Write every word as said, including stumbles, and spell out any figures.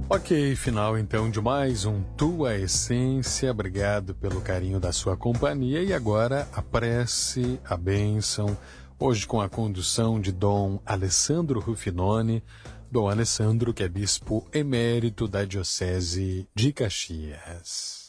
Ok, final então de mais um Tua Essência. Obrigado pelo carinho da sua companhia. E agora a prece, a bênção, hoje com a condução de Dom Alessandro Rufinoni. Dom Alessandro, que é bispo emérito da Diocese de Caxias.